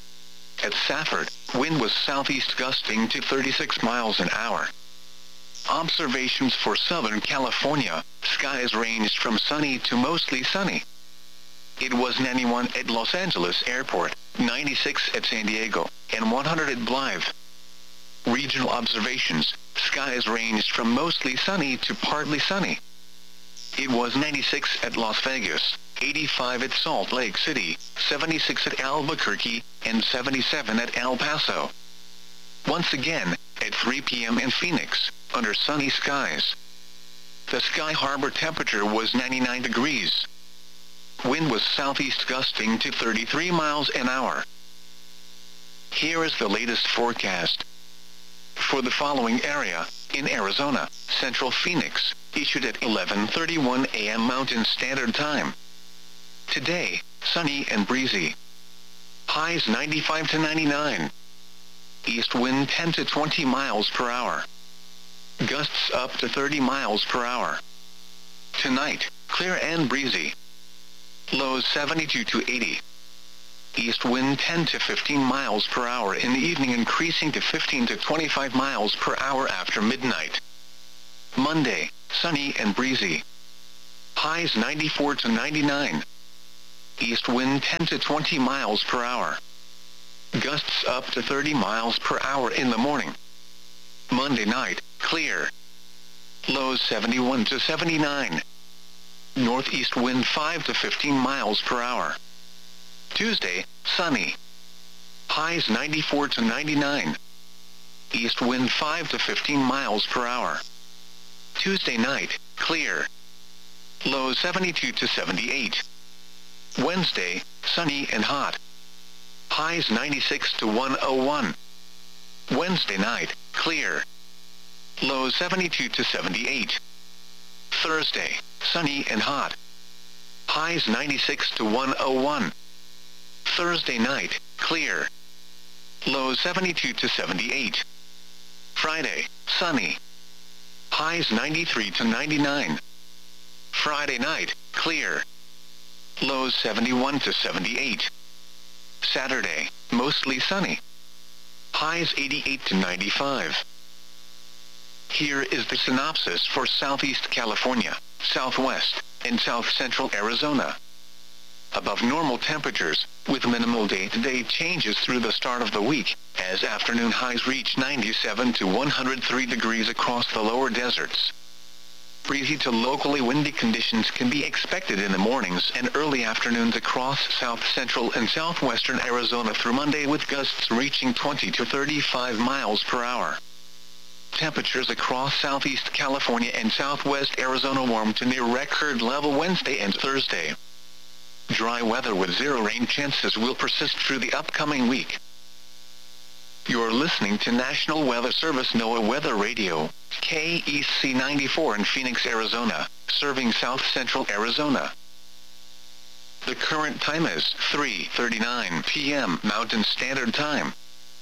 At Safford, wind was southeast gusting to thirty-six miles an hour. Observations for southern California, skies ranged from sunny to mostly sunny. It was ninety-one at Los Angeles Airport, ninety-six at San Diego, and one hundred at Blythe. Regional observations, skies ranged from mostly sunny to partly sunny. It was ninety-six at Las Vegas, eighty-five at Salt Lake City, seventy-six at Albuquerque, and seventy-seven at El Paso. Once again, at three p m in Phoenix, under sunny skies. The Sky Harbor temperature was ninety-nine degrees. Wind was southeast gusting to thirty-three miles an hour. Here is the latest forecast. For the following area, in Arizona, Central Phoenix, issued at eleven thirty-one a m Mountain Standard Time. Today, sunny and breezy. Highs ninety-five to ninety-nine. East wind ten to twenty miles per hour. Gusts up to thirty miles per hour. Tonight, clear and breezy. Lows seventy-two to eighty. East wind ten to fifteen miles per hour in the evening, increasing to fifteen to twenty-five miles per hour after midnight. Monday, sunny and breezy. Highs ninety-four to ninety-nine. East wind ten to twenty miles per hour. Gusts up to thirty miles per hour in the morning. Monday night, clear. Lows seventy-one to seventy-nine. Northeast wind five to fifteen miles per hour. Tuesday, sunny. Highs ninety-four to ninety-nine. East wind five to fifteen miles per hour. Tuesday night, clear. Lows seventy-two to seventy-eight. Wednesday, sunny and hot. Highs ninety-six to one oh one. Wednesday night, clear. Lows seventy-two to seventy-eight. Thursday, sunny and hot. Highs ninety-six to one oh one. Thursday night, clear. Lows seventy-two to seventy-eight. Friday, sunny. Highs ninety-three to ninety-nine. Friday night, clear. Lows seventy-one to seventy-eight. Saturday, mostly sunny. Highs eighty-eight to ninety-five. Here is the synopsis for Southeast California, Southwest, and South Central Arizona. Above normal temperatures, with minimal day-to-day changes through the start of the week, as afternoon highs reach ninety-seven to one hundred three degrees across the lower deserts. Breezy to locally windy conditions can be expected in the mornings and early afternoons across south central and southwestern Arizona through Monday, with gusts reaching twenty to thirty-five miles per hour. Temperatures across southeast California and southwest Arizona warm to near record level Wednesday and Thursday. Dry weather with zero rain chances will persist through the upcoming week. You're listening to National Weather Service NOAA Weather Radio, K E C ninety-four in Phoenix, Arizona, serving south central Arizona. The current time is three thirty-nine p m Mountain Standard Time.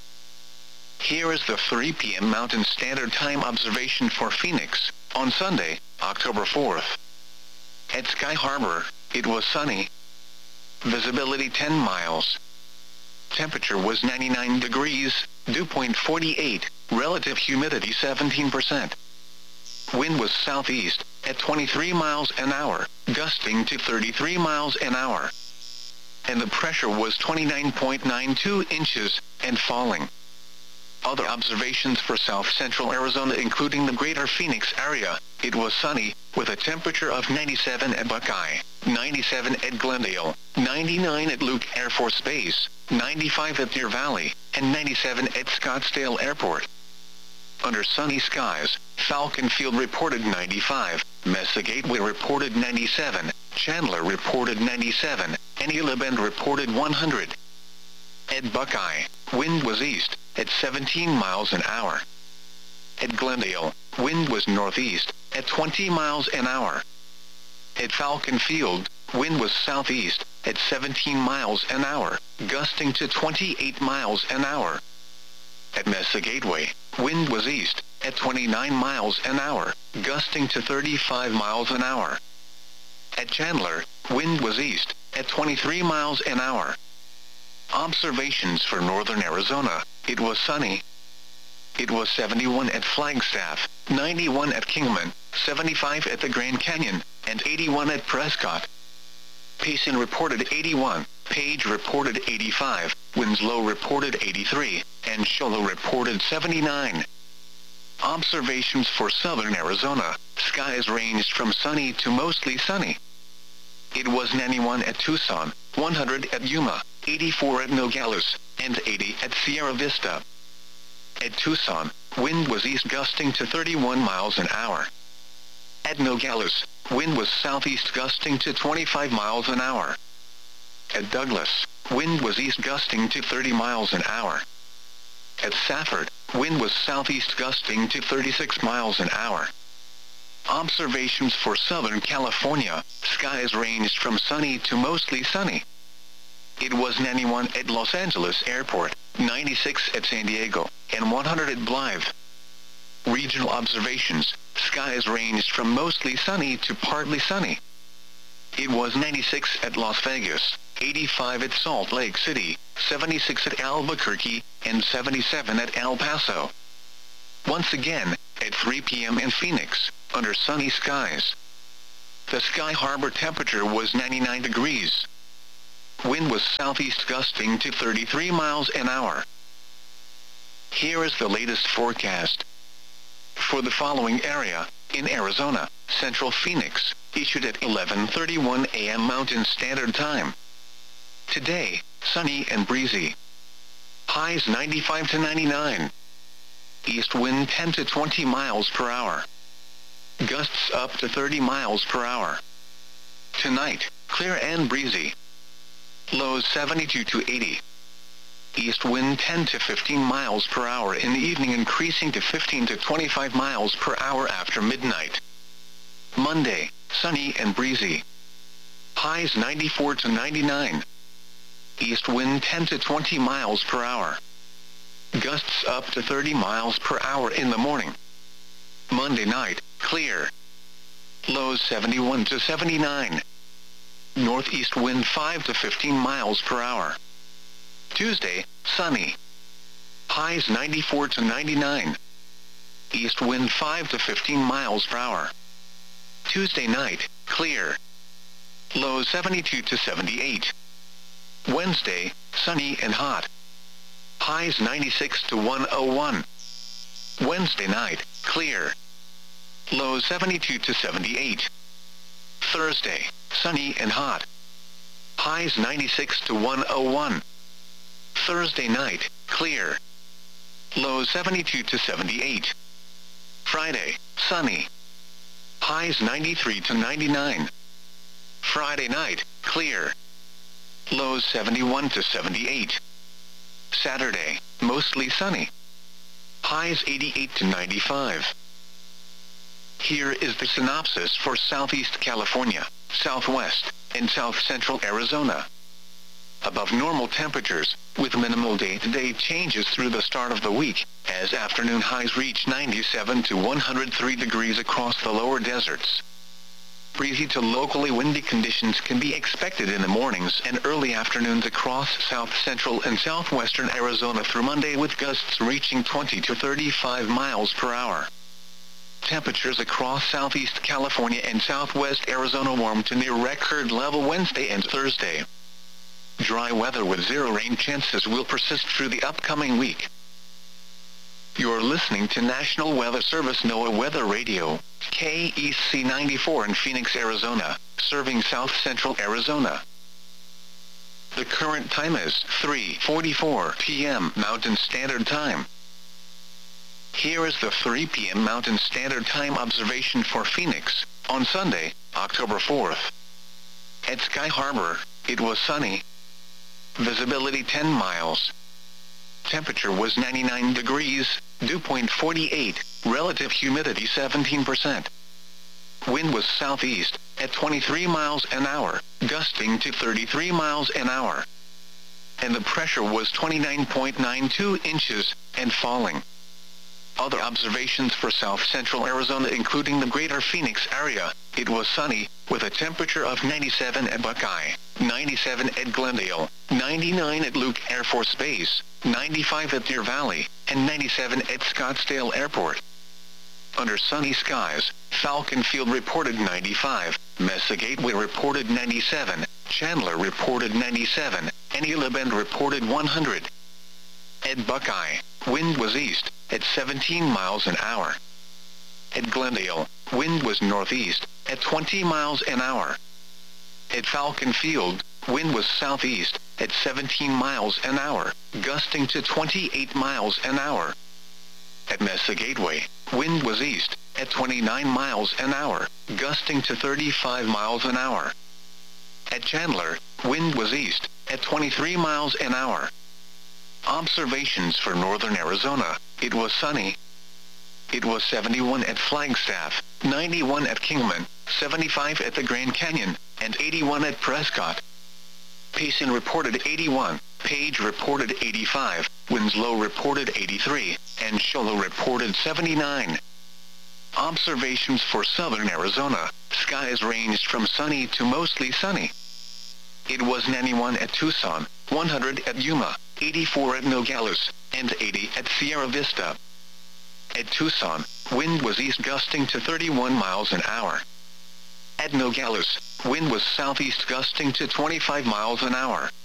Here is the three p m Mountain Standard Time observation for Phoenix, on Sunday, October fourth. At Sky Harbor, it was sunny. Visibility ten miles. Temperature was ninety-nine degrees, dew point forty-eight, relative humidity seventeen percent. Wind was southeast, at twenty-three miles an hour, gusting to thirty-three miles an hour. And the pressure was twenty-nine point nine two inches, and falling. Other observations for south central Arizona, including the greater Phoenix area, it was sunny, with a temperature of ninety-seven at Buckeye, ninety-seven at Glendale, ninety-nine at Luke Air Force Base, ninety-five at Deer Valley, and ninety-seven at Scottsdale Airport. Under sunny skies, Falcon Field reported ninety-five, Mesa Gateway reported ninety-seven, Chandler reported ninety-seven, and Gila Bend reported one hundred. At Buckeye, wind was east, at seventeen miles an hour. At Glendale, wind was northeast, at twenty miles an hour. At Falcon Field, wind was southeast, at seventeen miles an hour, gusting to twenty-eight miles an hour. At Mesa Gateway, wind was east, at twenty-nine miles an hour, gusting to thirty-five miles an hour. At Chandler, wind was east, at twenty-three miles an hour. Observations for northern Arizona, it was sunny. It was seventy-one at Flagstaff, ninety-one at Kingman, seventy-five at the Grand Canyon, and eighty-one at Prescott. Payson reported eighty-one, Page reported eighty-five, Winslow reported eighty-three, and Show Low reported seventy-nine. Observations for southern Arizona, skies ranged from sunny to mostly sunny. It was ninety-one at Tucson, one hundred at Yuma, eighty-four at Nogales, and eighty at Sierra Vista. At Tucson, wind was east gusting to thirty-one miles an hour. At Nogales, wind was southeast gusting to twenty-five miles an hour. At Douglas, wind was east gusting to thirty miles an hour. At Safford, wind was southeast gusting to thirty-six miles an hour. Observations for Southern California, skies ranged from sunny to mostly sunny. it was ninety-one at Los Angeles Airport, ninety-six at San Diego, and one hundred at Blythe. Regional observations, skies ranged from mostly sunny to partly sunny. It was ninety-six at Las Vegas, eighty-five at Salt Lake City, seventy-six at Albuquerque, and seventy-seven at El Paso. Once again, at three p m in Phoenix, under sunny skies. The Sky Harbor temperature was ninety-nine degrees. Wind was southeast gusting to thirty-three miles an hour. Here is the latest forecast. For the following area, in Arizona, Central Phoenix, issued at eleven thirty-one a m Mountain Standard Time. Today, sunny and breezy. Highs ninety-five to ninety-nine. East wind ten to twenty miles per hour. Gusts up to thirty miles per hour. Tonight, clear and breezy. Lows seventy-two to eighty. East wind ten to fifteen miles per hour in the evening, increasing to fifteen to twenty-five miles per hour after midnight. Monday, sunny and breezy. Highs ninety-four to ninety-nine. East wind ten to twenty miles per hour. Gusts up to thirty miles per hour in the morning. Monday night, clear. Lows seventy-one to seventy-nine. Northeast wind five to fifteen miles per hour. Tuesday, sunny. Highs ninety-four to ninety-nine. East wind five to fifteen miles per hour. Tuesday night, clear. Lows seventy-two to seventy-eight. Wednesday, sunny and hot. Highs ninety-six to one oh one. Wednesday night, clear. Lows seventy-two to seventy-eight. Thursday, sunny and hot. Highs ninety-six to one oh one. Thursday night, clear. Lows seventy-two to seventy-eight. Friday, sunny. Highs ninety-three to ninety-nine. Friday night, clear. Lows seventy-one to seventy-eight. Saturday, mostly sunny. Highs eighty-eight to ninety-five. Here is the synopsis for Southeast California, Southwest, and South Central Arizona. Above normal temperatures, with minimal day-to-day changes through the start of the week, as afternoon highs reach ninety-seven to one hundred three degrees across the lower deserts. Breezy to locally windy conditions can be expected in the mornings and early afternoons across south central and southwestern Arizona through Monday, with gusts reaching twenty to thirty-five miles per hour. Temperatures across southeast California and southwest Arizona warm to near record level Wednesday and Thursday. Dry weather with zero rain chances will persist through the upcoming week. You're listening to National Weather Service NOAA Weather Radio, K E C ninety-four in Phoenix, Arizona, serving south central Arizona. The current time is three forty-four p m Mountain Standard Time. Here is the three p m Mountain Standard Time observation for Phoenix, on Sunday, October fourth. At Sky Harbor, it was sunny. Visibility ten miles. Temperature was ninety-nine degrees, dew point forty-eight, relative humidity seventeen percent. Wind was southeast, at twenty-three miles an hour, gusting to thirty-three miles an hour. And the pressure was twenty-nine point nine two inches, and falling. Other observations for south central Arizona, including the greater Phoenix area, it was sunny, with a temperature of ninety-seven at Buckeye, ninety-seven at Glendale, ninety-nine at Luke Air Force Base, ninety-five at Deer Valley, and ninety-seven at Scottsdale Airport. Under sunny skies, Falcon Field reported ninety-five, Mesa Gateway reported ninety-seven, Chandler reported ninety-seven, and Gila Bend reported one hundred. At Buckeye, wind was east, at seventeen miles an hour. At Glendale, wind was northeast, at twenty miles an hour. At Falcon Field, wind was southeast, at seventeen miles an hour, gusting to twenty-eight miles an hour. At Mesa Gateway, wind was east, at twenty-nine miles an hour, gusting to thirty-five miles an hour. At Chandler, wind was east, at twenty-three miles an hour. Observations for northern Arizona, it was sunny. It was seventy-one at Flagstaff, ninety-one at Kingman, seventy-five at the Grand Canyon, and eighty-one at Prescott. Payson reported eighty-one, Page reported eighty-five, Winslow reported eighty-three, and Sholo reported seventy-nine. Observations for southern Arizona. Skies ranged from sunny to mostly sunny. It was ninety-one at Tucson, one hundred at Yuma, eighty-four at Nogales, and eighty at Sierra Vista. At Tucson, wind was east gusting to thirty-one miles an hour. At Nogales, wind was southeast gusting to twenty-five miles an hour.